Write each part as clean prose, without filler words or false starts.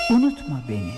Unutma beni.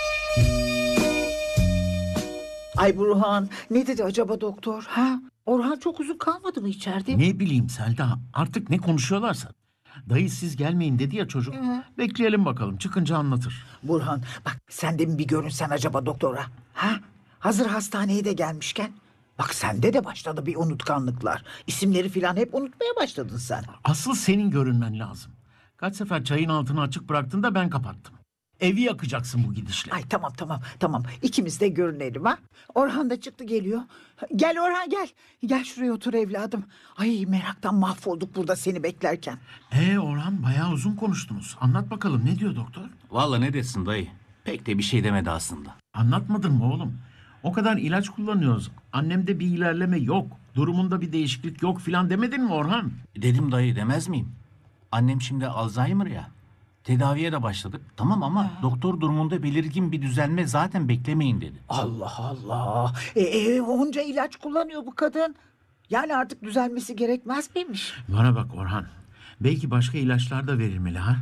Ay Burhan, ne dedi acaba doktor? Ha? Orhan çok uzun kalmadı mı içeride? Ne bileyim Selda, artık ne konuşuyorlarsa. Dayı siz gelmeyin dedi ya çocuk. Bekleyelim bakalım, çıkınca anlatır. Burhan, bak sen de mi bir görünsen acaba doktora? Ha? Hazır hastaneye de gelmişken. Bak sende de başladı bir unutkanlıklar. İsimleri filan hep unutmaya başladın sen. Asıl senin görünmen lazım. Kaç sefer çayın altını açık bıraktın da ben kapattım. Evi yakacaksın bu gidişle. Ay tamam. İkimiz de görünelim ha. Orhan da çıktı geliyor. Gel Orhan gel. Gel şuraya otur evladım. Ay meraktan mahvolduk burada seni beklerken. Orhan bayağı uzun konuştunuz. Anlat bakalım ne diyor doktor? Vallahi ne desin dayı? Pek de bir şey demedi aslında. Anlatmadın mı oğlum? O kadar ilaç kullanıyoruz. Annemde bir ilerleme yok. Durumunda bir değişiklik yok filan demedin mi Orhan? Dedim dayı, demez miyim? Annem şimdi Alzheimer ya. Tedaviye de başladık. Tamam ama doktor durumunda belirgin bir düzelme zaten beklemeyin dedi. Allah Allah. Onca ilaç kullanıyor bu kadın. Yani artık düzelmesi gerekmez miymiş? Bana bak Orhan. Belki başka ilaçlar da verilmeli ha?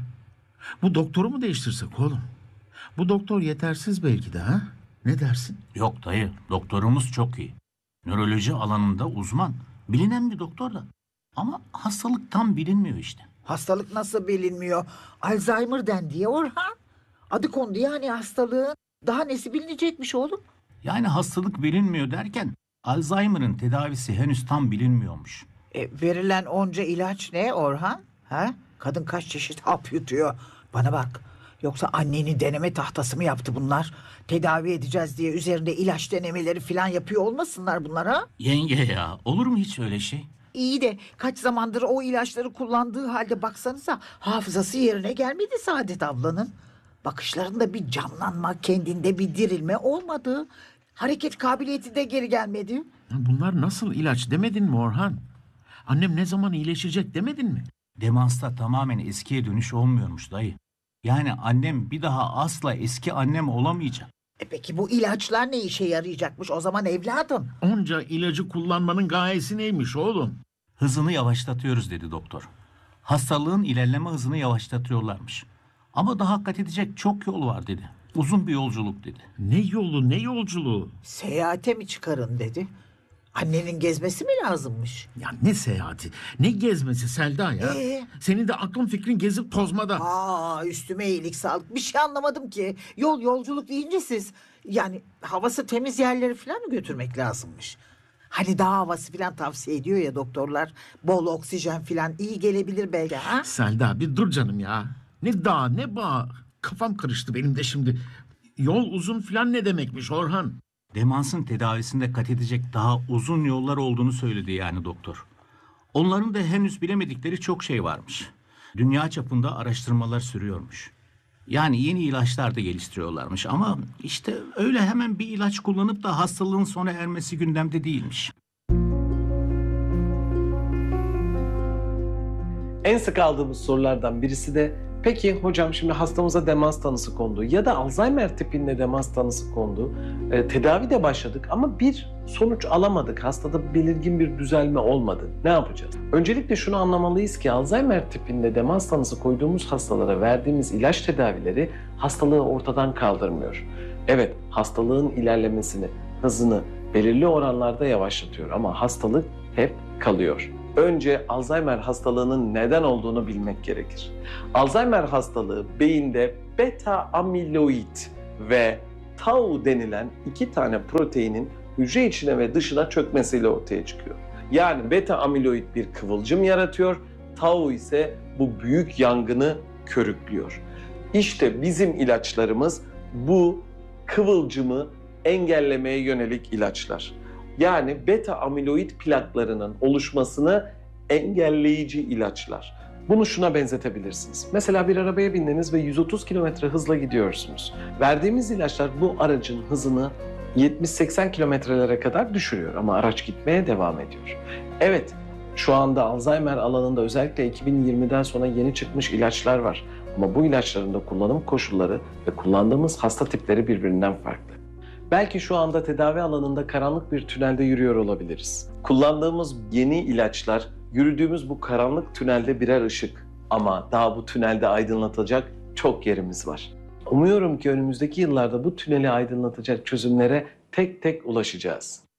Bu doktoru mu değiştirsek oğlum? Bu doktor yetersiz belki de ha? Ne dersin? Yok dayı, doktorumuz çok iyi. Nöroloji alanında uzman. Bilinen bir doktor da. Ama hastalık tam bilinmiyor işte. Hastalık nasıl bilinmiyor? Alzheimer dendi ya Orhan. Adı kondu yani hastalığın. Daha nesi bilinecekmiş oğlum? Yani hastalık bilinmiyor derken Alzheimer'ın tedavisi henüz tam bilinmiyormuş. Verilen onca ilaç ne Orhan? Ha? Kadın kaç çeşit hap yutuyor. Bana bak. Yoksa annenin deneme tahtası mı yaptı bunlar? Tedavi edeceğiz diye üzerinde ilaç denemeleri falan yapıyor olmasınlar bunlar ha? Yenge ya, olur mu hiç öyle şey? İyi de kaç zamandır o ilaçları kullandığı halde baksanıza hafızası yerine gelmedi Saadet ablanın. Bakışlarında bir canlanma, kendinde bir dirilme olmadı. Hareket kabiliyeti de geri gelmedi. Bunlar nasıl ilaç demedin mi Orhan? Annem ne zaman iyileşecek demedin mi? Demansta tamamen eskiye dönüş olmuyormuş dayı. Yani annem bir daha asla eski annem olamayacak. Peki bu ilaçlar ne işe yarayacakmış o zaman evladım? Onca ilacı kullanmanın gayesi neymiş oğlum? Hızını yavaşlatıyoruz dedi doktor. Hastalığın ilerleme hızını yavaşlatıyorlarmış. Ama daha kat edecek çok yol var dedi. Uzun bir yolculuk dedi. Ne yolu ne yolculuğu? Seyahate mi çıkarın dedi. Annenin gezmesi mi lazımmış? Ya ne seyahati, ne gezmesi Selda ya. Senin de aklın fikrin gezip tozmada. Üstüme iyilik sağlık. Bir şey anlamadım ki. Yolculuk deyince siz... Yani havası temiz yerleri falan mı götürmek lazımmış? Hani dağ havası falan tavsiye ediyor ya doktorlar. Bol oksijen falan iyi gelebilir belki ha? Selda bir dur canım ya. Ne dağ ne bağ. Kafam karıştı benim de şimdi. Yol uzun falan ne demekmiş Orhan? Demansın tedavisinde kat edecek daha uzun yollar olduğunu söyledi yani doktor. Onların da henüz bilemedikleri çok şey varmış. Dünya çapında araştırmalar sürüyormuş. Yani yeni ilaçlar da geliştiriyorlarmış ama işte öyle hemen bir ilaç kullanıp da hastalığın sona ermesi gündemde değilmiş. En sık aldığımız sorulardan birisi de peki hocam şimdi hastamıza demans tanısı kondu ya da Alzheimer tipinde demans tanısı kondu. Tedavi de başladık ama bir sonuç alamadık. Hastada belirgin bir düzelme olmadı. Ne yapacağız? Öncelikle şunu anlamalıyız ki Alzheimer tipinde demans tanısı koyduğumuz hastalara verdiğimiz ilaç tedavileri hastalığı ortadan kaldırmıyor. Evet, hastalığın ilerlemesini, hızını belirli oranlarda yavaşlatıyor ama hastalık hep kalıyor. Önce Alzheimer hastalığının neden olduğunu bilmek gerekir. Alzheimer hastalığı beyinde beta amiloid ve tau denilen iki tane proteinin hücre içine ve dışına çökmesiyle ortaya çıkıyor. Yani beta amiloid bir kıvılcım yaratıyor, tau ise bu büyük yangını körüklüyor. İşte bizim ilaçlarımız bu kıvılcımı engellemeye yönelik ilaçlar. Yani beta amiloid plaklarının oluşmasını engelleyici ilaçlar. Bunu şuna benzetebilirsiniz. Mesela bir arabaya bindiniz ve 130 km hızla gidiyorsunuz. Verdiğimiz ilaçlar bu aracın hızını 70-80 kilometrelere kadar düşürüyor ama araç gitmeye devam ediyor. Evet, şu anda Alzheimer alanında özellikle 2020'den sonra yeni çıkmış ilaçlar var. Ama bu ilaçların da kullanım koşulları ve kullandığımız hasta tipleri birbirinden farklı. Belki şu anda tedavi alanında karanlık bir tünelde yürüyor olabiliriz. Kullandığımız yeni ilaçlar, yürüdüğümüz bu karanlık tünelde birer ışık. Ama daha bu tünelde aydınlatacak çok yerimiz var. Umuyorum ki önümüzdeki yıllarda bu tüneli aydınlatacak çözümlere tek tek ulaşacağız.